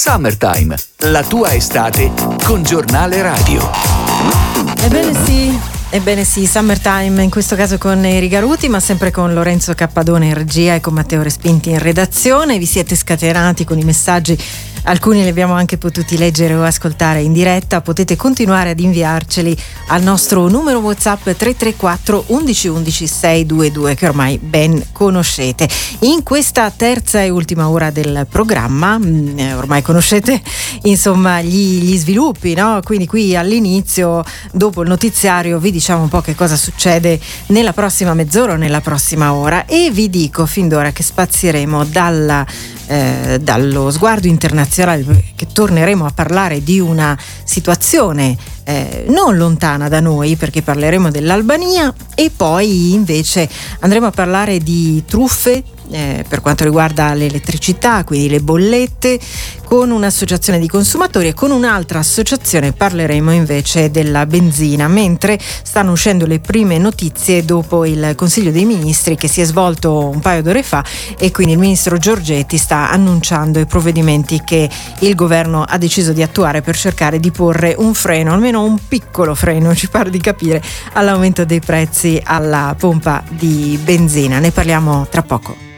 Summertime, la tua estate con Giornale Radio. Ebbene sì, Summertime, in questo caso con Erika Ruti, ma sempre con Lorenzo Cappadone in regia e con Matteo Respinti in redazione. Vi siete scatenati con i messaggi, alcuni li abbiamo anche potuti leggere o ascoltare in diretta. Potete continuare ad inviarceli al nostro numero WhatsApp 334 11 11 622, che ormai ben conoscete. In questa terza e ultima ora del programma, ormai conoscete insomma gli sviluppi, no? Quindi qui all'inizio, dopo il notiziario, vi diciamo un po' che cosa succede nella prossima mezz'ora o nella prossima ora, e vi dico fin d'ora che spazieremo dallo sguardo internazionale, che torneremo a parlare di una situazione non lontana da noi, perché parleremo dell'Albania, e poi invece andremo a parlare di truffe per quanto riguarda l'elettricità, quindi le bollette, con un'associazione di consumatori, e con un'altra associazione parleremo invece della benzina, mentre stanno uscendo le prime notizie dopo il Consiglio dei Ministri che si è svolto un paio d'ore fa, e quindi il ministro Giorgetti sta annunciando i provvedimenti che il governo ha deciso di attuare per cercare di porre un freno, almeno un piccolo freno, ci pare di capire, all'aumento dei prezzi alla pompa di benzina. Ne parliamo tra poco.